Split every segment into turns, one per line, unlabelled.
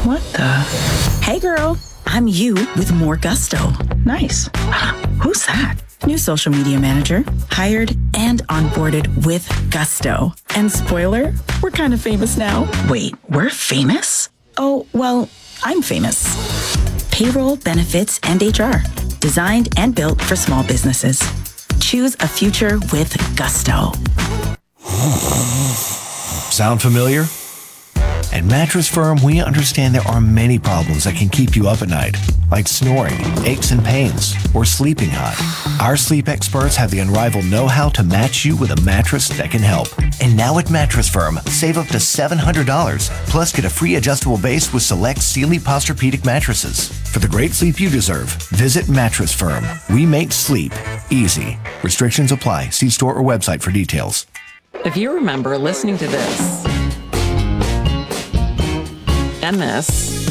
What the? Hey girl, I'm you with more gusto. Nice. Who's that? New social media manager, hired and onboarded with gusto. And spoiler, we're kind of famous now. Wait, we're famous? Oh, well, I'm famous. Payroll, benefits, and HR. Designed and built for small businesses. Choose a future with gusto.
Sound familiar? At Mattress Firm, we understand there are many problems that can keep you up at night, like snoring, aches and pains, or sleeping hot. Our sleep experts have the unrivaled know-how to match you with a mattress that can help. And now at Mattress Firm, save up to $700, plus get a free adjustable base with select Sealy Posturepedic mattresses. For the great sleep you deserve, visit Mattress Firm. We make sleep easy. Restrictions apply. See store or website for details.
If you remember listening to this, and this,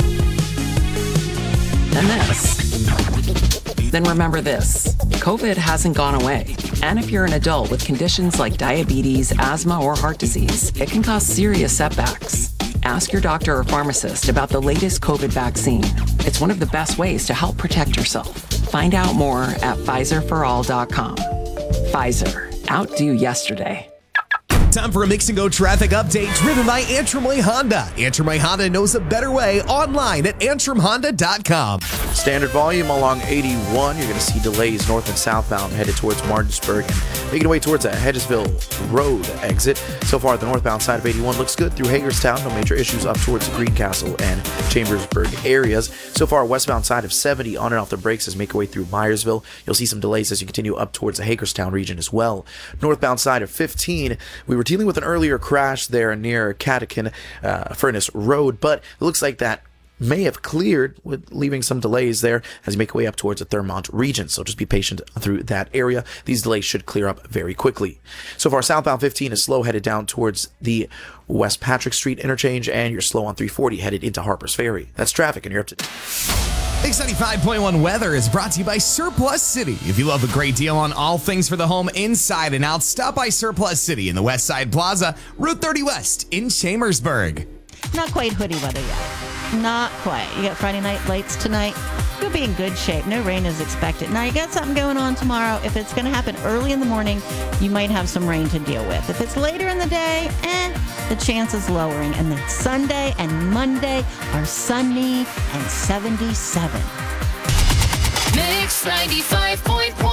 and this, then remember this. COVID hasn't gone away. And if you're an adult with conditions like diabetes, asthma, or heart disease, it can cause serious setbacks. Ask your doctor or pharmacist about the latest COVID vaccine. It's one of the best ways to help protect yourself. Find out more at PfizerForAll.com. Pfizer, outdo yesterday.
Time for a Mix and Go traffic update driven by Antrim Way Honda. Antrim Way Honda knows a better way online at AntrimHonda.com.
Standard volume along 81. You're going to see delays north and southbound headed towards Martinsburg and making way towards a Hedgesville Road exit. So far, the northbound side of 81 looks good through Hagerstown. No major issues up towards Greencastle and Chambersburg areas. So far, westbound side of 70 on and off the brakes as make your way through Myersville. You'll see some delays as you continue up towards the Hagerstown region as well. Northbound side of 15, we were dealing with an earlier crash there near Catechin Furnace Road, but it looks like that may have cleared, with leaving some delays there as you make your way up towards the Thurmont region. So just be patient through that area. These delays should clear up very quickly. So far, southbound 15 is slow headed down towards the West Patrick Street interchange, and you're slow on 340 headed into Harper's Ferry. That's traffic, and you're up to...
Mix 95.1 weather is brought to you by Surplus City. If you love a great deal on all things for the home inside and out, stop by Surplus City in the West Side Plaza, Route 30 West in Chambersburg.
Not quite hoodie weather yet. Not quite. You got Friday night lights tonight. You'll be in good shape. No rain is expected. Now, you got something going on tomorrow. If it's going to happen early in the morning, you might have some rain to deal with. If it's later in the day, the chance is lowering. And then Sunday and Monday are sunny and 77.
Mix 95.1.